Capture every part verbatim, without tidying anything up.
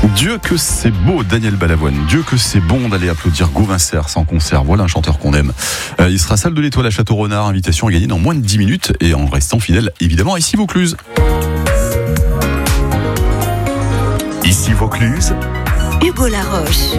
Dieu que c'est beau, Daniel Balavoine. Dieu que c'est bon d'aller applaudir Gauvin Cers en concert. Voilà un chanteur qu'on aime. Euh, il sera salle de l'Étoile à Château-Renard. Invitation à gagner dans moins de dix minutes et en restant fidèle évidemment à Ici Vaucluse. Ici Vaucluse, Hugo Laroche.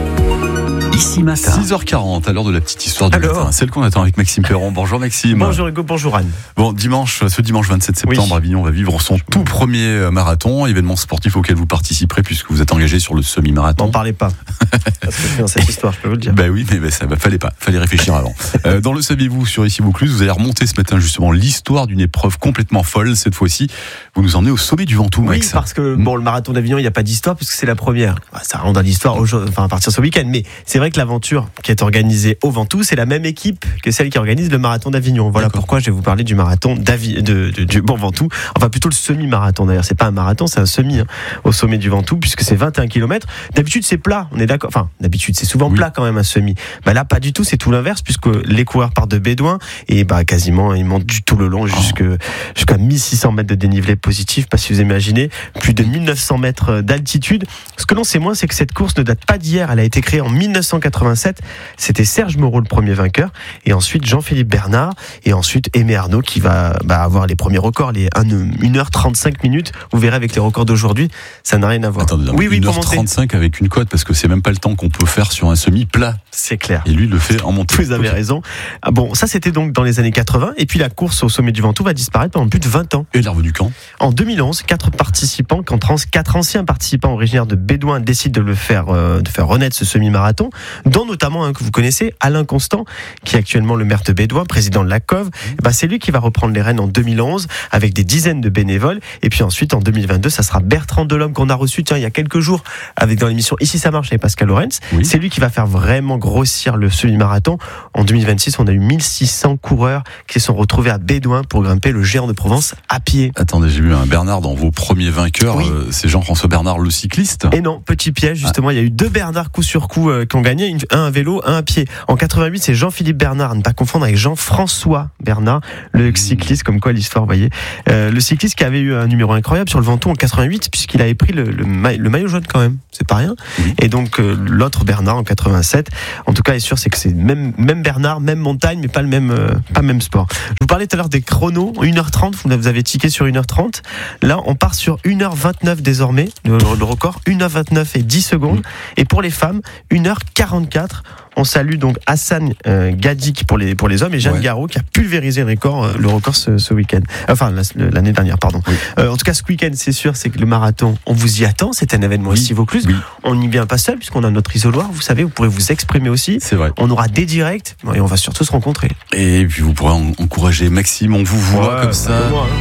Ici matin. six heures quarante, à l'heure de la petite histoire du Alors. matin. Celle qu'on attend avec Maxime Perron. Bonjour Maxime. Bonjour Hugo, bonjour Anne. Bon, dimanche, ce dimanche vingt-sept septembre, Oui. Avignon va vivre son tout premier marathon, événement sportif auquel vous participerez puisque vous êtes engagé sur le semi-marathon. N'en parlez pas. Parce que je suis dans cette histoire, je peux vous le dire. Ben oui, mais ben ça bah, fallait pas, fallait réfléchir avant. euh, dans le saviez-vous sur Ici Vaucluse, vous allez remonter ce matin justement l'histoire d'une épreuve complètement folle. Cette fois-ci, vous nous emmenez au sommet du Ventoux, Oui, Max. parce que bon, le marathon d'Avignon, il n'y a pas d'histoire puisque c'est la première. Ça rentre dans l'histoire, au jour- enfin à partir de ce week-end. Mais c'est vrai que l'aventure qui est organisée au Ventoux, c'est la même équipe que celle qui organise le marathon d'Avignon. Voilà D'accord. pourquoi je vais vous parler du marathon d'Avi- de, de- du bon Ventoux. Enfin plutôt le semi-marathon d'ailleurs. C'est pas un marathon, c'est un semi hein, au sommet du Ventoux puisque c'est vingt et un kilomètres. D'habitude c'est plat, on est d'accord. Enfin d'habitude c'est souvent Oui. plat quand même un semi. Bah là pas du tout, c'est tout l'inverse puisque les coureurs partent de Bédouin et bah quasiment ils montent du tout le long jusque jusqu'à mille six cents mètres de dénivelé positif. Pas si vous imaginez, plus de mille neuf cents mètres d'altitude. Ce que l'on sait moins, c'est que cette course ne date pas d'hier. Elle a été créée en mille neuf cent quatre-vingt-sept. C'était Serge Moreau le premier vainqueur, et ensuite Jean-Philippe Bernard, et ensuite Aimé Arnaud qui va bah, avoir les premiers records, les une heure trente-cinq minutes. Vous verrez avec les records d'aujourd'hui, ça n'a rien à voir. Attendez, oui, oui, une pour heure monter. trente-cinq avec une cote parce que c'est même pas le temps qu'on peut faire sur un semi plat. C'est clair. Et lui il le fait en montée. Vous avez Ok. raison. Ah bon, ça c'était donc dans les années quatre-vingts, et puis la course au sommet du Ventoux va disparaître pendant plus de vingt ans. Et l'arbre du camp. En deux mille onze, quatre participants, quand trans- quatre anciens participants originaires de Bédouin décident de le faire, euh, de faire renaître ce semi-marathon, dont notamment un que vous connaissez, Alain Constant, qui est actuellement le maire de Bédouin, président de la C O V. Et ben, c'est lui qui va reprendre les rênes en deux mille onze avec des dizaines de bénévoles. Et puis ensuite, en deux mille vingt-deux, ça sera Bertrand Delhomme qu'on a reçu, tiens, il y a quelques jours, avec dans l'émission Ici ça marche avec Pascal Lorenz. Oui. C'est lui qui va faire vraiment grossir le semi-marathon. En deux mille vingt-six, on a eu mille six cents coureurs qui se sont retrouvés à Bédouin pour grimper le géant de Provence à pied. Attendez, j'ai vu un Bernard dans vos premiers vainqueurs. Oui. Euh, c'est Jean-François Bernard, le cycliste. Et non, petit piège, justement, il y a eu deux Bernard coup sur coup euh, qui ont gagné, une- un à vélo, un à pied. En quatre-vingt-huit, c'est Jean-Philippe Bernard, à ne pas confondre avec Jean-François Bernard, le cycliste, comme quoi l'histoire, vous voyez. Euh, le cycliste qui avait eu un numéro incroyable sur le Ventoux en quatre-vingt-huit, puisqu'il avait pris le, le, ma- le maillot jaune quand même, c'est pas rien. Oui. Et donc euh, l'autre Bernard en quatre-vingt-sept, en tout cas, est sûr, c'est que c'est même, même Bernard, même montagne, mais pas le même, euh, pas le même sport. Je vous parlais tout à l'heure des chronos, une heure trente, vous vous avez tiqué sur une heure trente. Là, on part sur une heure vingt-neuf désormais, le, le record, une heure vingt-neuf et dix secondes. Et pour les femmes, une heure quarante-quatre. On salue donc Hassan euh, Gadik pour les, pour les hommes et Jeanne Ouais. Garot qui a pulvérisé le record, euh, le record ce, ce week-end. Enfin, la- l'année dernière, pardon. Oui. Euh, en tout cas, ce week-end, c'est sûr, c'est que le marathon, on vous y attend. C'est un événement Oui. ici Vaucluse. Oui. On n'y vient pas seul puisqu'on a notre isoloir. Vous savez, vous pourrez vous exprimer aussi. C'est vrai. On aura des directs et on va surtout se rencontrer. Et puis vous pourrez en- encourager Maxime, on vous voit comme ça.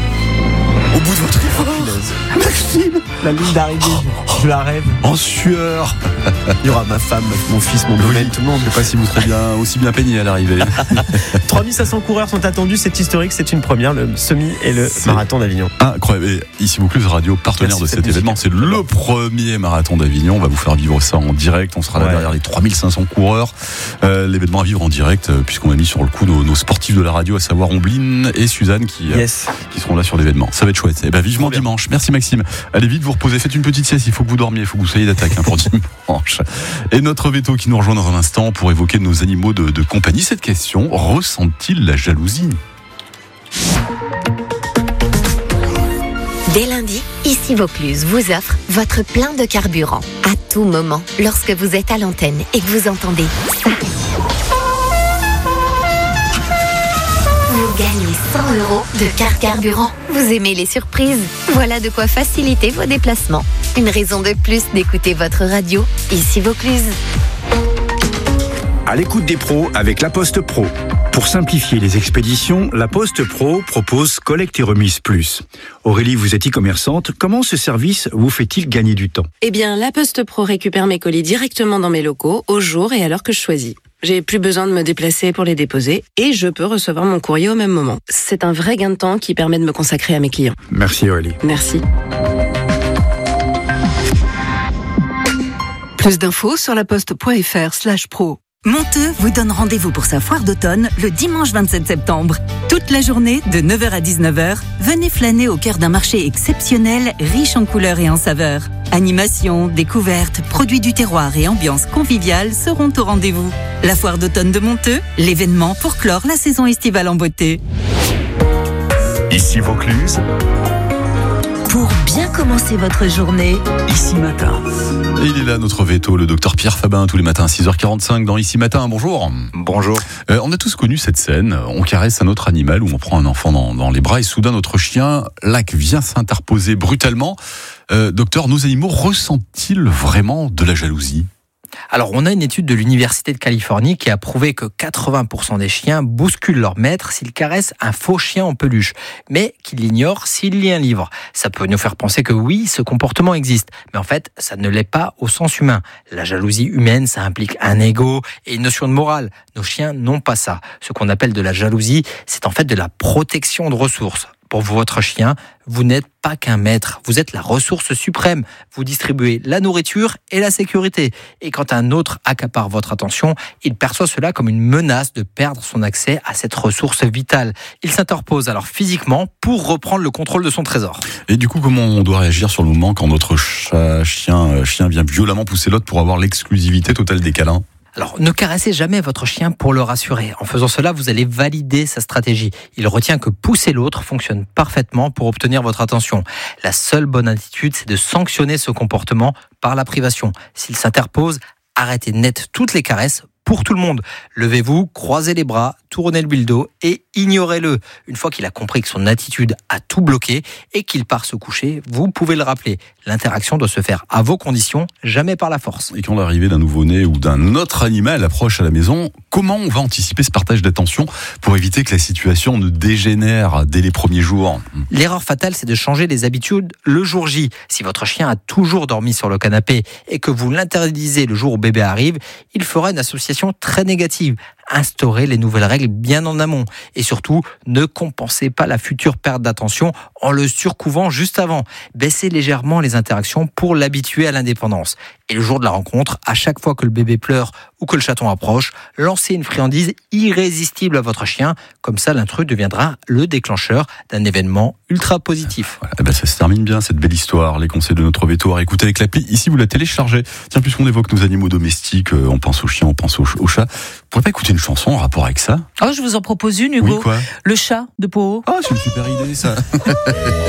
Au bout de votre effort. Maxime, la ligne d'arrivée, je, je la rêve. En sueur. Il y aura ma femme, mon fils, mon domaine, tout le monde. Je sais pas si vous serez bien, aussi bien peigné à l'arrivée. trois mille cinq cents coureurs sont attendus. C'est historique, c'est une première, le semi et le C'est- marathon d'Avignon. Incroyable. Et Ici Vaucluse Radio, partenaire Merci, de cette cet musique. événement. C'est le premier marathon d'Avignon. On va vous faire vivre ça en direct. On sera là Ouais. derrière les trois mille cinq cents coureurs. Euh, L'événement à vivre en direct, euh, puisqu'on a mis sur le coup nos, nos sportifs de la radio, à savoir Ombline et Suzanne, qui, euh, Yes. qui seront là sur l'événement. Ça va être chouette. Et ben vivement Trop bien. dimanche. Merci Maxime. Allez vite vous reposer. Faites une petite sieste. Il faut que vous dormiez. Il faut que vous soyez d'attaque hein, pour dimanche. Et notre veto qui nous rejoint dans un instant pour évoquer nos animaux de, de compagnie. Cette question, ressentent-ils la jalousie ? Dès lundi, Ici Vaucluse vous offre votre plein de carburant. À tout moment, lorsque vous êtes à l'antenne et que vous entendez ça. Vous gagnez cent euros de carte carburant. Vous aimez les surprises? Voilà de quoi faciliter vos déplacements. Une raison de plus d'écouter votre radio, Ici Vaucluse. À l'écoute des pros avec La Poste Pro. Pour simplifier les expéditions, La Poste Pro propose Collecte et Remise Plus. Aurélie, vous êtes e-commerçante. Comment ce service vous fait-il gagner du temps ? Eh bien, La Poste Pro récupère mes colis directement dans mes locaux, au jour et à l'heure que je choisis. J'ai plus besoin de me déplacer pour les déposer et je peux recevoir mon courrier au même moment. C'est un vrai gain de temps qui permet de me consacrer à mes clients. Merci Aurélie. Merci. Plus d'infos sur laposte point fr slash pro. Monteux vous donne rendez-vous pour sa foire d'automne le dimanche vingt-sept septembre. Toute la journée, de neuf heures à dix-neuf heures, venez flâner au cœur d'un marché exceptionnel, riche en couleurs et en saveurs. Animation, découvertes, produits du terroir et ambiance conviviale seront au rendez-vous. La foire d'automne de Monteux, l'événement pour clore la saison estivale en beauté. Ici Vaucluse. Pour bien commencer votre journée, Ici Matin. Et il est là, notre veto, le docteur Pierre Fabin, tous les matins à six heures quarante-cinq dans Ici Matin. Bonjour. Bonjour. Euh, on a tous connu cette scène. On caresse un autre animal ou on prend un enfant dans, dans les bras et soudain notre chien, Lac, vient s'interposer brutalement. Euh, docteur, nos animaux ressentent-ils vraiment de la jalousie ? Alors, on a une étude de l'Université de Californie qui a prouvé que quatre-vingts pour cent des chiens bousculent leur maître s'ils caressent un faux chien en peluche, mais qu'ils l'ignorent s'il lit un livre. Ça peut nous faire penser que oui, ce comportement existe, mais en fait, ça ne l'est pas au sens humain. La jalousie humaine, ça implique un ego et une notion de morale. Nos chiens n'ont pas ça. Ce qu'on appelle de la jalousie, c'est en fait de la protection de ressources. Pour votre chien, vous n'êtes pas qu'un maître, vous êtes la ressource suprême. Vous distribuez la nourriture et la sécurité. Et quand un autre accapare votre attention, il perçoit cela comme une menace de perdre son accès à cette ressource vitale. Il s'interpose alors physiquement pour reprendre le contrôle de son trésor. Et du coup, comment on doit réagir sur le moment quand notre chat, chien, chien vient violemment pousser l'autre pour avoir l'exclusivité totale des câlins ? Alors, ne caressez jamais votre chien pour le rassurer. En faisant cela, vous allez valider sa stratégie. Il retient que pousser l'autre fonctionne parfaitement pour obtenir votre attention. La seule bonne attitude, c'est de sanctionner ce comportement par la privation. S'il s'interpose, arrêtez net toutes les caresses pour tout le monde. Levez-vous, croisez les bras, tournez-lui le dos et ignorez-le. Une fois qu'il a compris que son attitude a tout bloqué et qu'il part se coucher, vous pouvez le rappeler. L'interaction doit se faire à vos conditions, jamais par la force. Et quand l'arrivée d'un nouveau-né ou d'un autre animal approche à la maison, comment on va anticiper ce partage d'attention pour éviter que la situation ne dégénère dès les premiers jours ? L'erreur fatale, c'est de changer les habitudes le jour J. Si votre chien a toujours dormi sur le canapé et que vous l'interdisez le jour où bébé arrive, il fera une association très négative. Instaurez les nouvelles règles bien en amont. Et surtout, ne compensez pas la future perte d'attention en le surcouvant juste avant. Baissez légèrement les interactions pour l'habituer à l'indépendance. Et le jour de la rencontre, à chaque fois que le bébé pleure ou que le chaton approche, lancez une friandise irrésistible à votre chien. Comme ça, l'intrus deviendra le déclencheur d'un événement ultra positif. Voilà, ben ça se termine bien cette belle histoire. Les conseils de notre veto à écouter avec l'appli. Ici, vous la téléchargez. Tiens, puisqu'on évoque nos animaux domestiques, on pense aux chiens, on pense aux, aux chats. Vous pourriez pas écouter une chanson en rapport avec ça ? Oh, je vous en propose une, Hugo. Oui, quoi ? Le chat de Pau. Ah, c'est une super idée, ça.